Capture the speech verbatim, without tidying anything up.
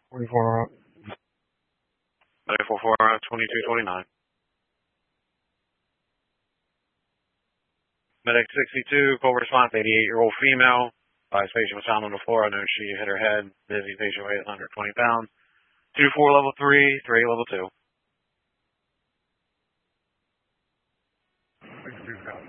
forty-four, four four, twenty-two twenty-nine. Medic sixty-two, call response, eighty-eight-year-old female. Five patient was found on the floor. I know she hit her head. Busy patient weight one hundred twenty pounds. two four level three, three level two. sixty-two, copy.